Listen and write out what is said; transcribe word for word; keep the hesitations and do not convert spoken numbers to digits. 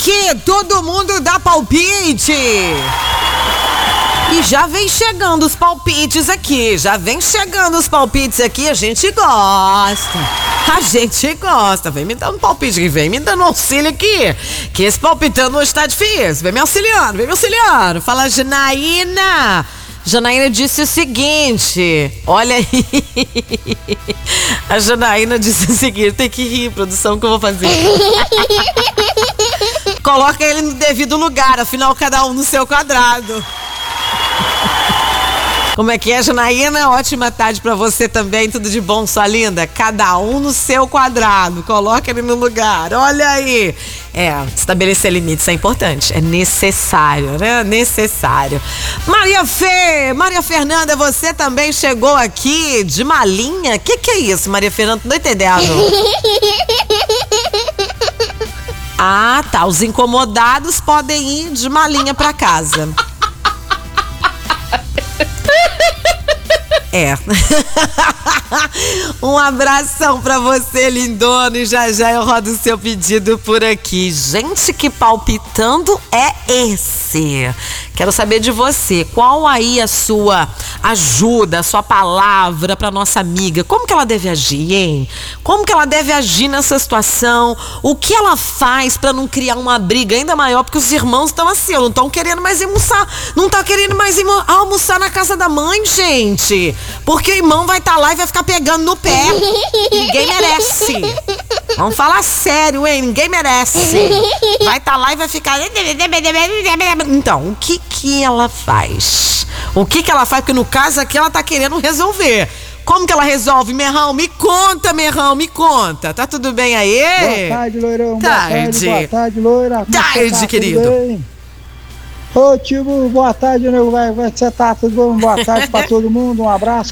aqui, todo mundo dá palpite. E já vem chegando os palpites aqui, já vem chegando os palpites aqui, a gente gosta, a gente gosta, vem me dando palpite aqui, vem me dando auxílio aqui, que esse palpitando hoje tá difícil, vem me auxiliando, vem me auxiliando. Fala, Janaína. Janaína disse o seguinte, olha aí, a Janaína disse o seguinte, tem que rir, produção, que eu vou fazer. Coloca ele no devido lugar, afinal cada um no seu quadrado. Como é que é, Janaína? Ótima tarde pra você também, tudo de bom, sua linda? Cada um no seu quadrado, coloca ele no lugar, olha aí. É, estabelecer limites é importante, é necessário, né? Necessário. Maria Fê, Maria Fernanda, você também chegou aqui de malinha? O que que é isso, Maria Fernanda? Não tô entendendo. Ah, tá, os incomodados podem ir de malinha pra casa. É. Um abração pra você, lindona, e já já eu rodo o seu pedido por aqui. Gente, que palpitando é esse? Quero saber de você, qual aí a sua ajuda, a sua palavra pra nossa amiga? Como que ela deve agir, hein? Como que ela deve agir nessa situação? O que ela faz pra não criar uma briga ainda maior? Porque os irmãos estão assim, não estão querendo mais almoçar, não tá querendo mais almoçar na casa da mãe, gente. Porque o irmão vai estar tá lá e vai ficar pegando no pé. Ninguém merece. Vamos falar sério, hein? Ninguém merece. Vai estar tá lá e vai ficar... Então, o que que ela faz? O que que ela faz? Porque no caso aqui ela tá querendo resolver. Como que ela resolve, Merrão? Me conta, Merrão, me conta. Tá tudo bem aí? Boa tarde, loirão. Tarde. Boa tarde, boa tarde, loira. Tarde, tá, querido. Ô, Tibo, boa tarde, nego. Vai, vai, você tá tudo bom? Boa tarde pra todo mundo. Um abraço.